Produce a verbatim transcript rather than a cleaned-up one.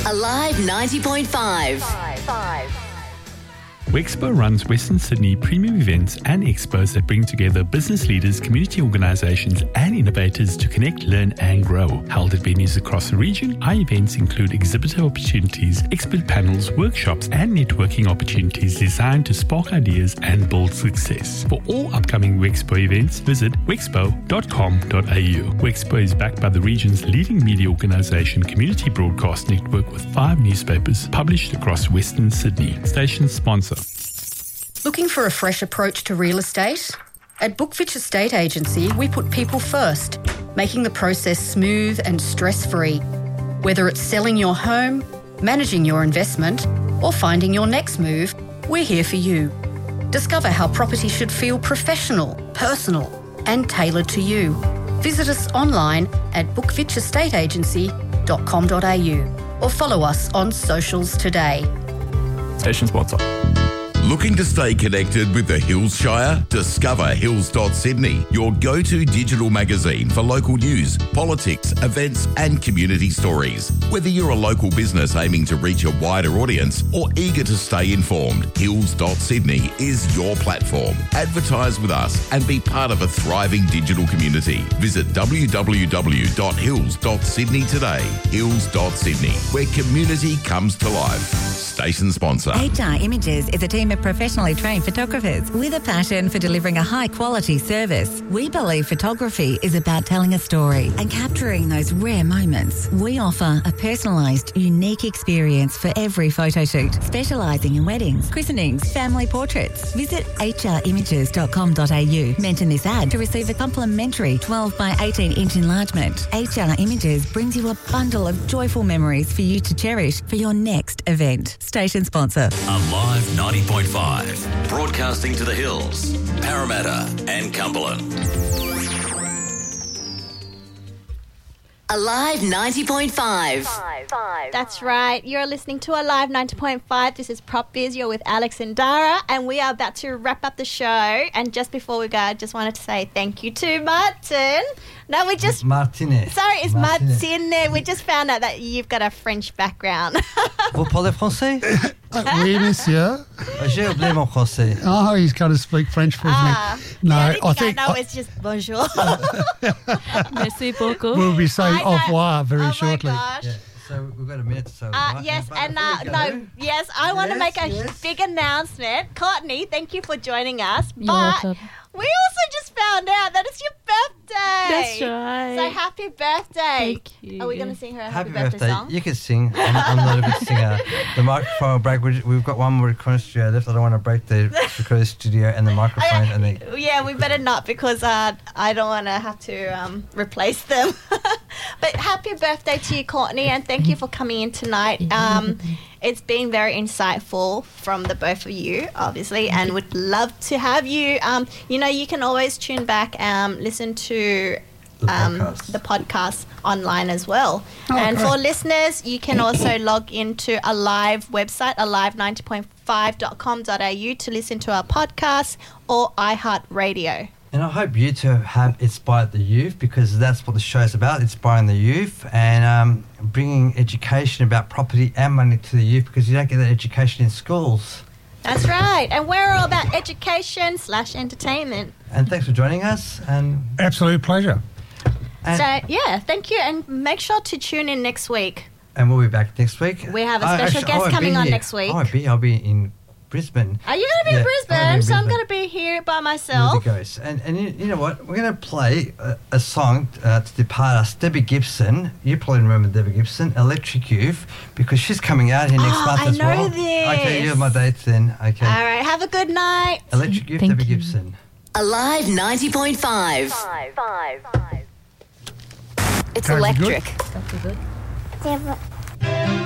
Alive ninety point five. Wexpo runs Western Sydney premium events and expos that bring together business leaders, community organisations and innovators to connect, learn and grow. Held at venues across the region, our events include exhibitor opportunities, expert panels, workshops and networking opportunities designed to spark ideas and build success. For all upcoming Wexpo events, visit wexpo dot com dot a u. Wexpo is backed by the region's leading media organisation, Community Broadcast Network, with five newspapers published across Western Sydney. Station sponsor. Looking for a fresh approach to real estate? At Bookfitch Estate Agency, we put people first, making the process smooth and stress-free. Whether it's selling your home, managing your investment, or finding your next move, we're here for you. Discover how property should feel professional, personal, and tailored to you. Visit us online at bookfitch estate agency dot com dot a u or follow us on socials today. Station sponsor. Looking to stay connected with the Hills Shire? Discover hills dot sydney, your go-to digital magazine for local news, politics, events and community stories. Whether you're a local business aiming to reach a wider audience or eager to stay informed, hills dot sydney is your platform. Advertise with us and be part of a thriving digital community. Visit w w w dot hills dot sydney today. hills dot sydney, where community comes to life. Station sponsor. H R Images is a team of professionally trained photographers with a passion for delivering a high-quality service. We believe photography is about telling a story and capturing those rare moments. We offer a personalised, unique experience for every photo shoot, specialising in weddings, christenings, family portraits. Visit h r images dot com dot a u. Mention this ad to receive a complimentary twelve by eighteen inch enlargement. H R Images brings you a bundle of joyful memories for you to cherish for your next event. Station sponsor. Alive ninety point five, broadcasting to the Hills, Parramatta and Cumberland. Alive ninety point five. That's right. You're listening to Alive ninety point five. This is Prop Biz. You're with Alex and Dara, and we are about to wrap up the show. And just before we go, I just wanted to say thank you to Martin. No, we just... Martinet. Sorry, it's Martinet. Martinet. We just found out that you've got a French background. Vous parlez français? Oui, monsieur. J'ai oublié mon français. Oh, he's got to speak French for Ah. me. No, Yeah, I think, I think I know it's just bonjour. Merci beaucoup. we'll be saying I know. au revoir very Oh, shortly. my gosh. Yeah, so we've got a minute or so. Uh, right? yes, But and before uh, we go, no, yes, I want to Yes, make a yes. big announcement. Courtney, thank you for joining us. You're but welcome. we also just found out that it's your birthday. That's right. So happy birthday. Thank you. Are we going to sing her a Happy happy, birthday, birthday. song? You can sing. I'm, I'm not a good singer. The microphone will break. We- We've got one more recording studio left. I don't want to break the recording studio and the microphone. and the, Yeah, we better not because uh, I don't want to have to um, replace them. But happy birthday to you, Courtney, and thank you for coming in tonight. Um, it's been very insightful from the both of you, obviously, and would love to have you. Um, you know, you can always tune back, um, listen to The um, podcast. the podcast online as well. Oh, and great. for listeners, you can also log into a live website, alive ninety point five dot com dot a u to listen to our podcast or iHeartRadio. And I hope you two have inspired the youth, because that's what the show's about, inspiring the youth and um, bringing education about property and money to the youth, because you don't get that education in schools. That's right. And we're all about education slash entertainment. And thanks for joining us. And, Absolute pleasure. and, So, yeah, thank you. And make sure to tune in next week. and we'll be back next week. We have a I- special actually, I guest won't coming be on here. next week. I won't be. I'll be in Brisbane. Are you going to be Yeah, in I'll Brisbane? be in So I'm Brisbane. going to be here by With myself. the ghosts. And, and you, you know what? We're going to play a, a song uh, to depart us. Debbie Gibson. You probably remember Debbie Gibson, Electric Youth, because she's coming out here next Oh, month I as know well. this. Okay, you have my dates then. Okay. All right. Have a good night. Electric Youth, Thank Debbie you. Gibson. Alive ninety point five. It's Sounds good. electric. That's good.